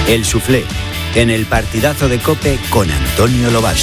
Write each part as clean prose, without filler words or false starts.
El Suflé, en el partidazo de COPE con Antonio Lobato.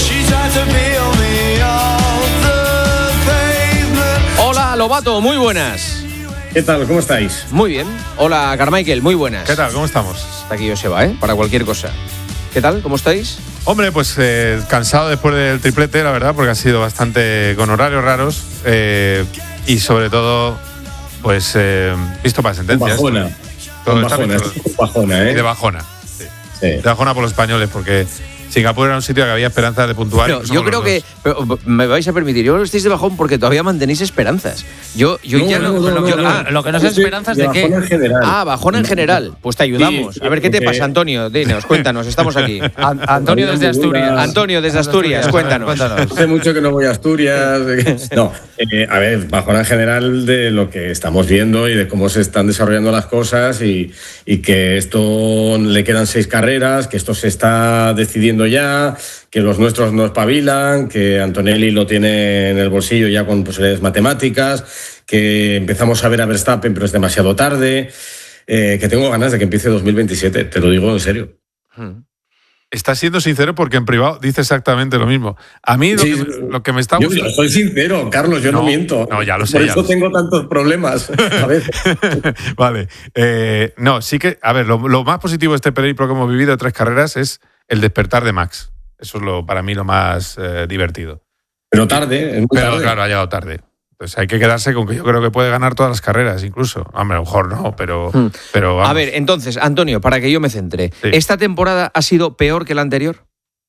Hola Lobato, muy buenas. ¿Qué tal? ¿Cómo estáis? Muy bien. Hola Carmichael, muy buenas. ¿Qué tal? ¿Cómo estamos? Hasta aquí Joseba, para cualquier cosa. ¿Qué tal? ¿Cómo estáis? Hombre, pues cansado después del triplete, la verdad, porque ha sido bastante con horarios raros y sobre todo, pues visto para sentencias. Bajona. Bajona, Y de bajona. Sí. De bajona por los españoles, porque Singapur era un sitio que había esperanzas de puntuar. Pero yo creo que me vais a permitir, yo creo que estáis de bajón porque todavía mantenéis esperanzas. Lo que no es esperanzas de qué. Bajón en general. Pues te ayudamos. A ver qué te pasa, Antonio. Dinos, cuéntanos, estamos aquí. Antonio desde Asturias. Antonio desde Asturias, cuéntanos. Hace mucho que no voy a Asturias. No, a ver, bajón en general de lo que estamos viendo y de cómo se están desarrollando las cosas y que esto le quedan 6 carreras, que esto se está decidiendo ya, que los nuestros no espabilan, que Antonelli lo tiene en el bolsillo ya con posibilidades matemáticas, que empezamos a ver a Verstappen pero es demasiado tarde, que tengo ganas de que empiece 2027, te lo digo en serio. Estás siendo sincero porque en privado dice exactamente lo mismo. A mí lo que me está gustando... Yo soy sincero, Carlos, yo no miento. No, ya lo sé. Por eso tengo tantos problemas. A ver. Vale. No, sí que... A ver, lo más positivo de este periplo que hemos vivido de 3 carreras es el despertar de Max. Eso es para mí lo más divertido. Pero tarde, es muy tarde. Claro, ha llegado tarde. Entonces hay que quedarse con que yo creo que puede ganar todas las carreras, incluso. A lo mejor no, pero vamos. A ver, entonces, Antonio, para que yo me centre. Sí. ¿Esta temporada ha sido peor que la anterior?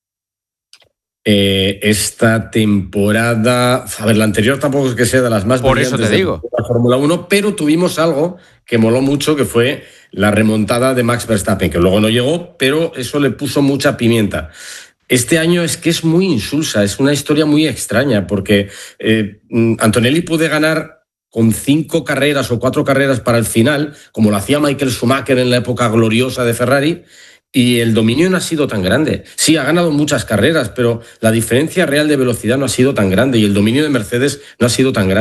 Esta temporada... A ver, la anterior tampoco es que sea de las más brillantes. Por eso te digo. De la Fórmula 1, pero tuvimos algo que moló mucho, que fue la remontada de Max Verstappen, que luego no llegó, pero eso le puso mucha pimienta. Este año es que es muy insulsa, es una historia muy extraña, porque Antonelli puede ganar con 5 carreras o 4 carreras para el final, como lo hacía Michael Schumacher en la época gloriosa de Ferrari, y el dominio no ha sido tan grande. Sí, ha ganado muchas carreras, pero la diferencia real de velocidad no ha sido tan grande y el dominio de Mercedes no ha sido tan grande.